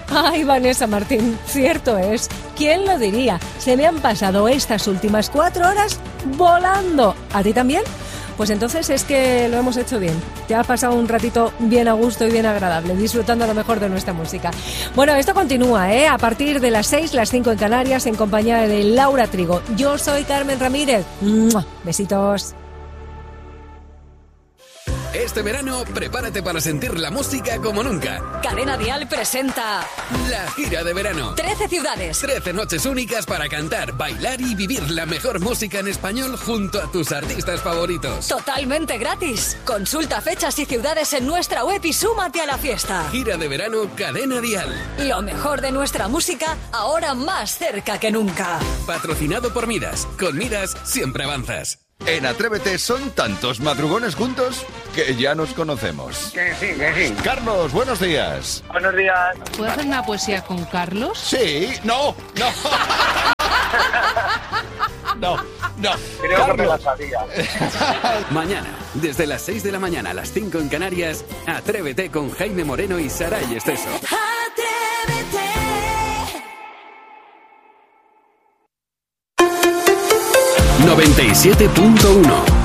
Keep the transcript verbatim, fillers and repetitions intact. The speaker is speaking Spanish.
Ay, Vanessa Martín, cierto es. ¿Quién lo diría? Se me han pasado estas últimas cuatro horas volando. ¿A ti también? Pues entonces es que lo hemos hecho bien. Te has pasado un ratito bien a gusto y bien agradable, disfrutando a lo mejor de nuestra música. Bueno, esto continúa, ¿eh? A partir de las seis, las cinco en Canarias, en compañía de Laura Trigo. Yo soy Carmen Ramírez. ¡Mua! Besitos. Este verano, prepárate para sentir la música como nunca. Cadena Dial presenta La gira de verano. trece ciudades. trece noches únicas para cantar, bailar y vivir la mejor música en español junto a tus artistas favoritos. Totalmente gratis. Consulta fechas y ciudades en nuestra web y súmate a la fiesta. Gira de verano Cadena Dial. Lo mejor de nuestra música, ahora más cerca que nunca. Patrocinado por Midas. Con Midas siempre avanzas. En Atrévete son tantos madrugones juntos que ya nos conocemos. Que sí, que sí. Carlos, buenos días. Buenos días. ¿Puedo hacer una poesía con Carlos? Sí, no, no. No, no. Creo Carlos. que me la sabía. Mañana, desde las seis de la mañana a las cinco en Canarias, Atrévete con Jaime Moreno y Saray Esteso. Atrévete. noventa y siete punto uno